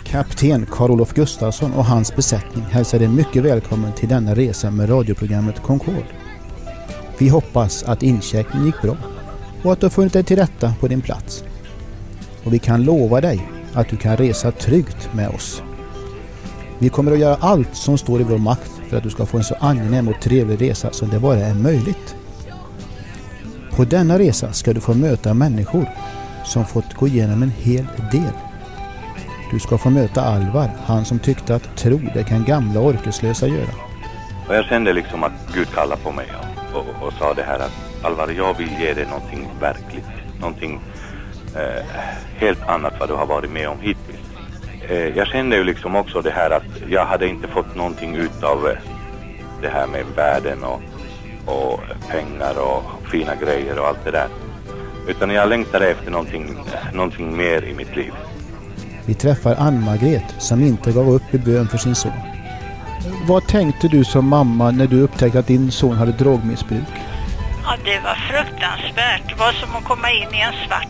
Kapten Karl-Olof Gustafsson och hans besättning hälsar dig mycket välkommen till denna resa med radioprogrammet Concorde. Vi hoppas att incheckningen gick bra och att du har funnit dig till rätta på din plats. Och vi kan lova dig att du kan resa tryggt med oss. Vi kommer att göra allt som står i vår makt för att du ska få en så angenäm och trevlig resa som det bara är möjligt. På denna resa ska du få möta människor som fått gå igenom en hel del. Du ska få möta Alvar, han som tyckte att tro det kan gamla orkeslösa göra. Och jag kände liksom att Gud kallade på mig och sa det här att Alvar, jag vill ge dig någonting verkligt, någonting helt annat vad du har varit med om hittills. Jag kände ju liksom också det här att jag hade inte fått någonting ut av det här med världen och pengar och fina grejer och allt det där. Utan jag längtade efter någonting mer i mitt liv. Vi träffar Ann-Margret som inte gav upp i bön för sin son. Vad tänkte du som mamma när du upptäckte att din son hade drogmissbruk? Ja, det var fruktansvärt. Det var som att komma in i en svart